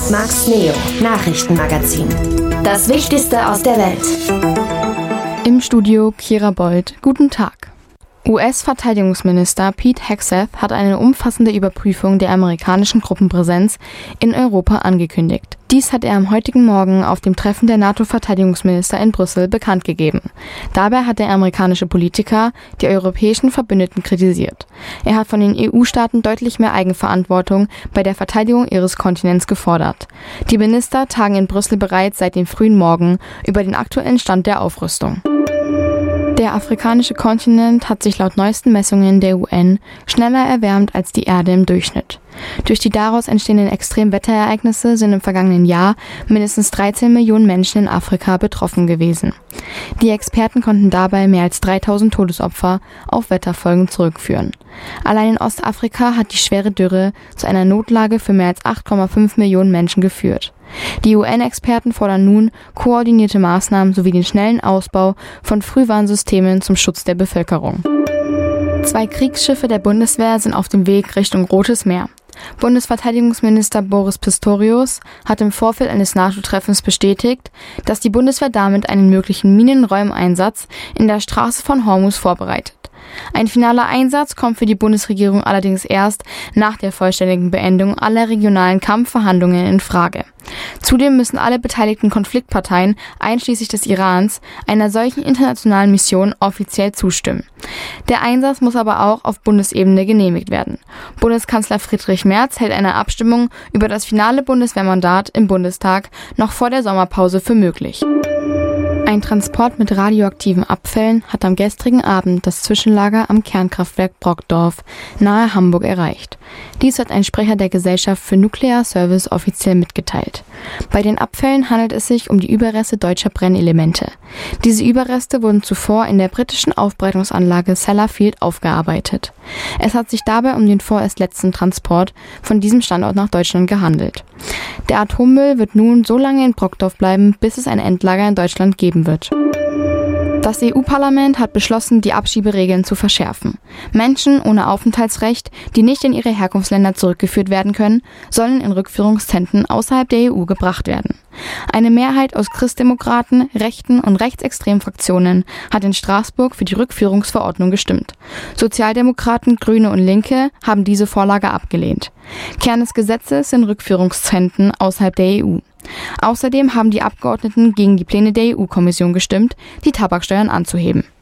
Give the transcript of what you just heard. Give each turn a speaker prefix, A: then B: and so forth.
A: Max Neo Nachrichtenmagazin. Das Wichtigste aus der Welt.
B: Im Studio Kira Bold. Guten Tag. US-Verteidigungsminister Pete Hegseth hat eine umfassende Überprüfung der amerikanischen Truppenpräsenz in Europa angekündigt. Dies hat er am heutigen Morgen auf dem Treffen der NATO-Verteidigungsminister in Brüssel bekannt gegeben. Dabei hat der amerikanische Politiker die europäischen Verbündeten kritisiert. Er hat von den EU-Staaten deutlich mehr Eigenverantwortung bei der Verteidigung ihres Kontinents gefordert. Die Minister tagen in Brüssel bereits seit dem frühen Morgen über den aktuellen Stand der Aufrüstung. Der afrikanische Kontinent hat sich laut neuesten Messungen der UN schneller erwärmt als die Erde im Durchschnitt. Durch die daraus entstehenden Extremwetterereignisse sind im vergangenen Jahr mindestens 13 Millionen Menschen in Afrika betroffen gewesen. Die Experten konnten dabei mehr als 3000 Todesopfer auf Wetterfolgen zurückführen. Allein in Ostafrika hat die schwere Dürre zu einer Notlage für mehr als 8,5 Millionen Menschen geführt. Die UN-Experten fordern nun koordinierte Maßnahmen sowie den schnellen Ausbau von Frühwarnsystemen zum Schutz der Bevölkerung. 2 Kriegsschiffe der Bundeswehr sind auf dem Weg Richtung Rotes Meer. Bundesverteidigungsminister Boris Pistorius hat im Vorfeld eines NATO-Treffens bestätigt, dass die Bundeswehr damit einen möglichen Minenräumeinsatz in der Straße von Hormuz vorbereitet. Ein finaler Einsatz kommt für die Bundesregierung allerdings erst nach der vollständigen Beendung aller regionalen Kampfverhandlungen in Frage. Zudem müssen alle beteiligten Konfliktparteien, einschließlich des Irans, einer solchen internationalen Mission offiziell zustimmen. Der Einsatz muss aber auch auf Bundesebene genehmigt werden. Bundeskanzler Friedrich Merz hält eine Abstimmung über das finale Bundeswehrmandat im Bundestag noch vor der Sommerpause für möglich. Ein Transport mit radioaktiven Abfällen hat am gestrigen Abend das Zwischenlager am Kernkraftwerk Brockdorf nahe Hamburg erreicht. Dies hat ein Sprecher der Gesellschaft für Nuklearservice offiziell mitgeteilt. Bei den Abfällen handelt es sich um die Überreste deutscher Brennelemente. Diese Überreste wurden zuvor in der britischen Aufbereitungsanlage Sellafield aufgearbeitet. Es hat sich dabei um den vorerst letzten Transport von diesem Standort nach Deutschland gehandelt. Der Atommüll wird nun so lange in Brockdorf bleiben, bis es ein Endlager in Deutschland geben wird. Das EU-Parlament hat beschlossen, die Abschieberegeln zu verschärfen. Menschen ohne Aufenthaltsrecht, die nicht in ihre Herkunftsländer zurückgeführt werden können, sollen in Rückführungszentren außerhalb der EU gebracht werden. Eine Mehrheit aus Christdemokraten, rechten und rechtsextremen Fraktionen hat in Straßburg für die Rückführungsverordnung gestimmt. Sozialdemokraten, Grüne und Linke haben diese Vorlage abgelehnt. Kern des Gesetzes sind Rückführungszentren außerhalb der EU. Außerdem haben die Abgeordneten gegen die Pläne der EU-Kommission gestimmt, die Tabaksteuern anzuheben.